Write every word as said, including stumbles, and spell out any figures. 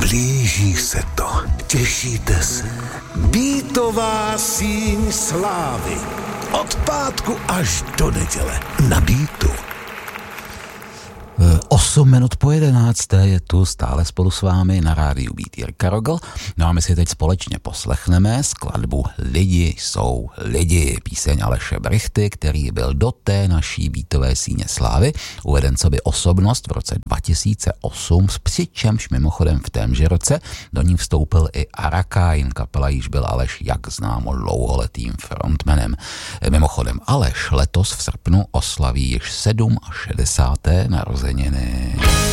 Blíží se to. Těšíte se? Beatová síň slávy. Od pátku až do neděle. Na Beatu. osm minut po jedenácté je tu stále spolu s vámi na rádiu Beat Jirka Rogl. No a my si teď společně poslechneme skladbu Lidi jsou lidi, píseň Aleše Brychty, který byl do té naší beatové síně slávy uveden coby osobnost v roce dva tisíce osm, přičemž mimochodem v témže roce do ní vstoupil i Arakain, kapela již byl Aleš, jak známo, dlouholetým frontmanem. Mimochodem Aleš letos v srpnu oslaví již šedesáté narozeniny.